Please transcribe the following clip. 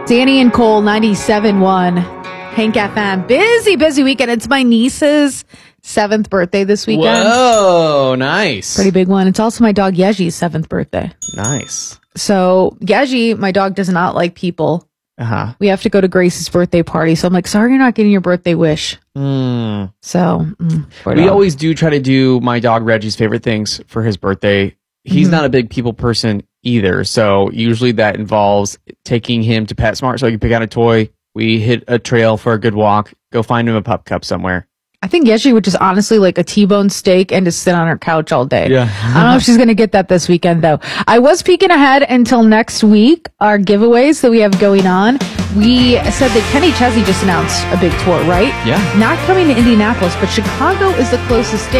Danny and Cole, 97.1. Hank FM. Busy weekend. It's my niece's 7th birthday this weekend. Whoa, nice. Pretty big one. It's also my dog Yeji's 7th birthday. Nice. So Yeji, my dog, does not like people. Uh-huh. We have to go to Grace's birthday party. So I'm like, sorry you're not getting your birthday wish. So we always do try to do my dog Reggie's favorite things for his birthday. He's not a big people person either. So usually that involves taking him to PetSmart so he can pick out a toy. We hit a trail for a good walk, go find him a pup cup somewhere. I think Yeji would just honestly like a T-bone steak and just sit on her couch all day. Yeah. I don't know if she's going to get that this weekend, though. I was peeking ahead until next week, our giveaways that we have going on. We said that Kenny Chesney just announced a big tour, right? Yeah. Not coming to Indianapolis, but Chicago is the closest state.